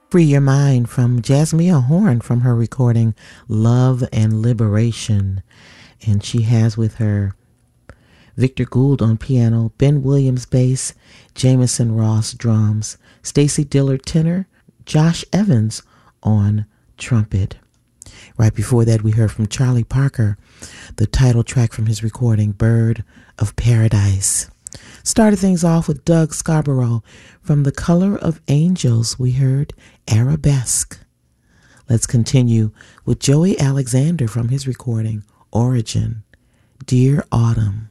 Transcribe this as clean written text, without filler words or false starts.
Free Your Mind from Jasmine Horn from her recording Love and Liberation. And she has with her Victor Gould on piano, Ben Williams bass, Jamison Ross drums, Stacey Dillard tenor, Josh Evans on trumpet. Right before that, we heard from Charlie Parker, the title track from his recording Bird of Paradise. Started things off with Doug Scarborough. From The Color of Angels, we heard Arabesque. Let's continue with Joey Alexander from his recording Origin, Dear Autumn.